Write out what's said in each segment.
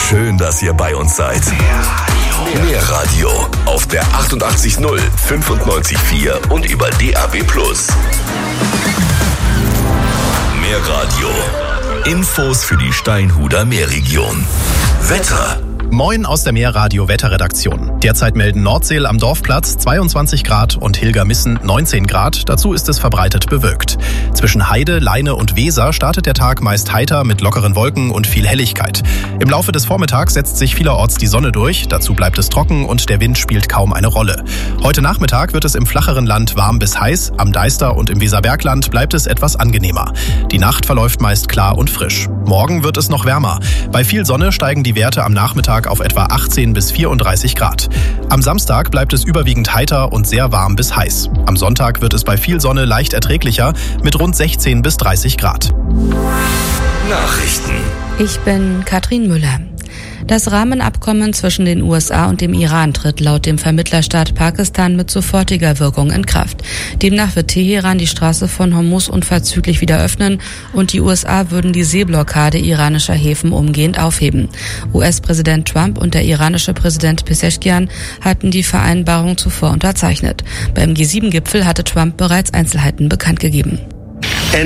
Schön, dass ihr bei uns seid. Mehr Radio auf der 88.0, 95.4 und über DAB+. Mehr Radio. Infos für die Steinhuder Meerregion. Wetter. Moin aus der Meerradio-Wetterredaktion. Derzeit melden Nordseel am Dorfplatz 22 Grad und Hilgermissen 19 Grad. Dazu ist es verbreitet bewölkt. Zwischen Heide, Leine und Weser startet der Tag meist heiter mit lockeren Wolken und viel Helligkeit. Im Laufe des Vormittags setzt sich vielerorts die Sonne durch. Dazu bleibt es trocken und der Wind spielt kaum eine Rolle. Heute Nachmittag wird es im flacheren Land warm bis heiß. Am Deister und im Weserbergland bleibt es etwas angenehmer. Die Nacht verläuft meist klar und frisch. Morgen wird es noch wärmer. Bei viel Sonne steigen die Werte am Nachmittag auf etwa 18 bis 34 Grad. Am Samstag bleibt es überwiegend heiter und sehr warm bis heiß. Am Sonntag wird es bei viel Sonne leicht erträglicher mit rund 16 bis 30 Grad. Nachrichten. Ich bin Katrin Müller. Das Rahmenabkommen zwischen den USA und dem Iran tritt laut dem Vermittlerstaat Pakistan mit sofortiger Wirkung in Kraft. Demnach wird Teheran die Straße von Hormuz unverzüglich wieder öffnen und die USA würden die Seeblockade iranischer Häfen umgehend aufheben. US-Präsident Trump und der iranische Präsident Pezeshkian hatten die Vereinbarung zuvor unterzeichnet. Beim G7-Gipfel hatte Trump bereits Einzelheiten bekannt gegeben. Der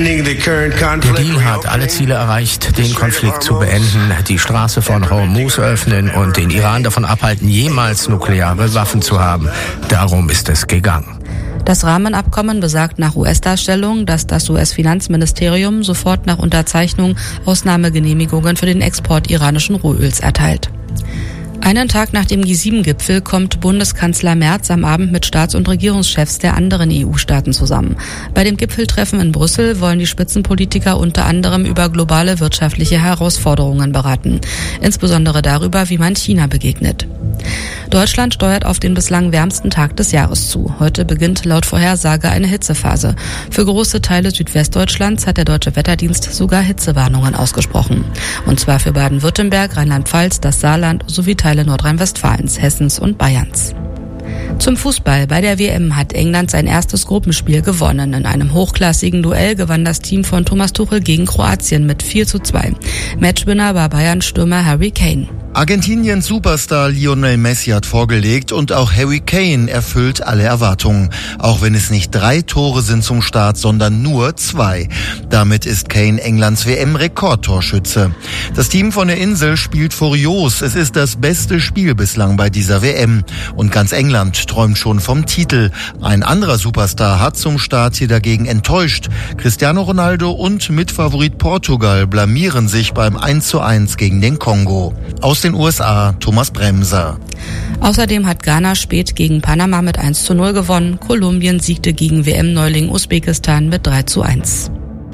Deal hat alle Ziele erreicht, den Konflikt zu beenden, die Straße von Hormuz öffnen und den Iran davon abhalten, jemals nukleare Waffen zu haben. Darum ist es gegangen. Das Rahmenabkommen besagt nach US-Darstellung, dass das US-Finanzministerium sofort nach Unterzeichnung Ausnahmegenehmigungen für den Export iranischen Rohöls erteilt. Einen Tag nach dem G7-Gipfel kommt Bundeskanzler Merz am Abend mit Staats- und Regierungschefs der anderen EU-Staaten zusammen. Bei dem Gipfeltreffen in Brüssel wollen die Spitzenpolitiker unter anderem über globale wirtschaftliche Herausforderungen beraten, insbesondere darüber, wie man China begegnet. Deutschland steuert auf den bislang wärmsten Tag des Jahres zu. Heute beginnt laut Vorhersage eine Hitzephase. Für große Teile Südwestdeutschlands hat der Deutsche Wetterdienst sogar Hitzewarnungen ausgesprochen. Und zwar für Baden-Württemberg, Rheinland-Pfalz, das Saarland sowie Teile Nordrhein-Westfalens, Hessens und Bayerns. Zum Fußball. Bei der WM hat England sein erstes Gruppenspiel gewonnen. In einem hochklassigen Duell gewann das Team von Thomas Tuchel gegen Kroatien mit 4:2. Matchwinner war Bayern-Stürmer Harry Kane. Argentiniens Superstar Lionel Messi hat vorgelegt und auch Harry Kane erfüllt alle Erwartungen. Auch wenn es nicht 3 Tore sind zum Start, sondern nur 2. Damit ist Kane Englands WM-Rekordtorschütze. Das Team von der Insel spielt furios. Es ist das beste Spiel bislang bei dieser WM. Und ganz England träumt schon vom Titel. Ein anderer Superstar hat zum Start hier dagegen enttäuscht. Cristiano Ronaldo und Mitfavorit Portugal blamieren sich beim 1:1 gegen den Kongo. Aus den USA, Thomas Bremser. Außerdem hat Ghana spät gegen Panama mit 1:0 gewonnen. Kolumbien siegte gegen WM-Neuling Usbekistan mit 3:1.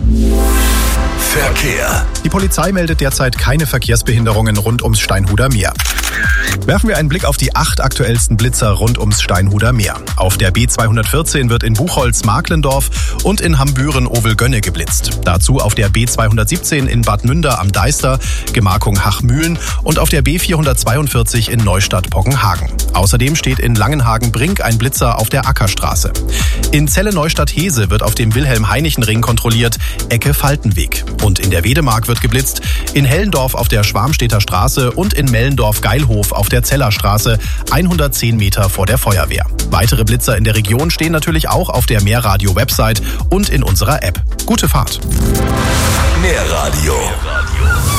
Verkehr. Die Polizei meldet derzeit keine Verkehrsbehinderungen rund ums Steinhuder Meer. Werfen wir einen Blick auf die 8 aktuellsten Blitzer rund ums Steinhuder Meer. Auf der B214 wird in Buchholz-Marklendorf und in Hambüren-Ovelgönne geblitzt. Dazu auf der B217 in Bad Münder am Deister, Gemarkung Hachmühlen und auf der B442 in Neustadt-Poggenhagen. Außerdem steht in Langenhagen-Brink ein Blitzer auf der Ackerstraße. In Celle-Neustadt-Hese wird auf dem Wilhelm-Heinichen-Ring kontrolliert, Ecke Faltenweg. Und in der Wedemark wird geblitzt, in Hellendorf auf der Schwarmstedter Straße und in Mellendorf-Geilhof auf der Zellerstraße, 110 Meter vor der Feuerwehr. Weitere Blitzer in der Region stehen natürlich auch auf der Meerradio-Website und in unserer App. Gute Fahrt! Mehr Radio